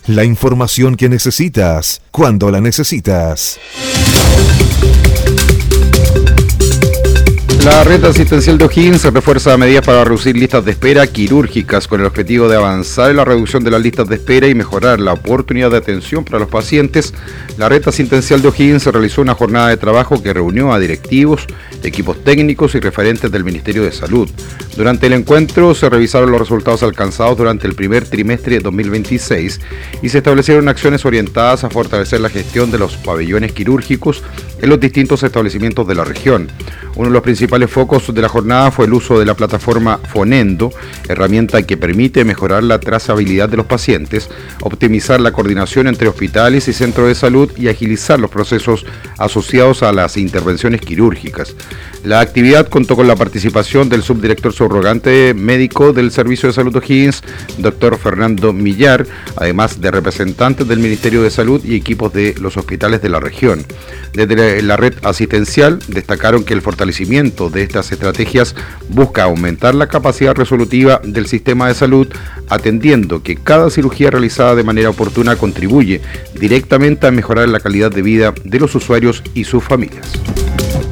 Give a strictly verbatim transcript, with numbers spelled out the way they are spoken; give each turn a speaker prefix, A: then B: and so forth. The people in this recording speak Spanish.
A: La información que necesitas, cuando la necesitas.
B: La red asistencial de O'Higgins refuerza medidas para reducir listas de espera quirúrgicas con el objetivo de avanzar en la reducción de las listas de espera y mejorar la oportunidad de atención para los pacientes. La red asistencial de O'Higgins realizó una jornada de trabajo que reunió a directivos, equipos técnicos y referentes del Ministerio de Salud. Durante el encuentro se revisaron los resultados alcanzados durante el primer trimestre de dos mil veintiséis y se establecieron acciones orientadas a fortalecer la gestión de los pabellones quirúrgicos en los distintos establecimientos de la región. Uno de los principales focos de la jornada fue el uso de la plataforma Fonendo, herramienta que permite mejorar la trazabilidad de los pacientes, optimizar la coordinación entre hospitales y centros de salud y agilizar los procesos asociados a las intervenciones quirúrgicas. La actividad contó con la participación del subdirector subrogante médico del Servicio de Salud O'Higgins, doctor Fernando Millar, además de representantes del Ministerio de Salud y equipos de los hospitales de la región. Desde la red asistencial destacaron que el fortalecimiento de estas estrategias busca aumentar la capacidad resolutiva del sistema de salud, atendiendo que cada cirugía realizada de manera oportuna contribuye directamente a mejorar la calidad de vida de los usuarios y sus familias.